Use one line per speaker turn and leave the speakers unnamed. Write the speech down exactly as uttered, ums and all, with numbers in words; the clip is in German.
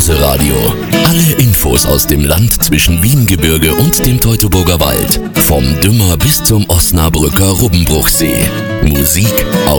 Börse-Radio. Alle Infos aus dem Land zwischen Wiengebirge und dem Teutoburger Wald. Vom Dümmer bis zum Osnabrücker Rubbenbruchsee. Musik